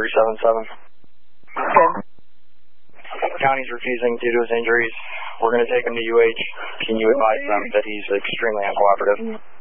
377. Okay. County's refusing due to his injuries. We're going to take him to UH. Can you advise them that he's extremely uncooperative?